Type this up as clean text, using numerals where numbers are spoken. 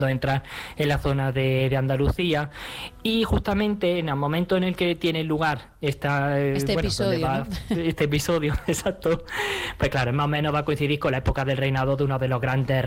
entrar en la zona de Andalucía, y justamente en el momento en el que tiene lugar Este episodio, ¿no? este episodio, exacto, pues claro, más o menos va a coincidir con la época del reinado de uno de los grandes